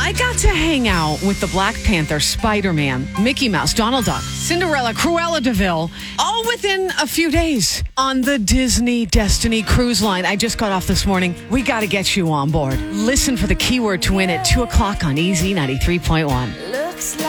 I got to hang out with the Black Panther, Spider-Man, Mickey Mouse, Donald Duck, Cinderella, Cruella de Vil, all within a few days on the Disney Destiny Cruise Line. I just got off this morning. We got to get you on board. Listen for the keyword to win at 2 o'clock on Easy 93.1.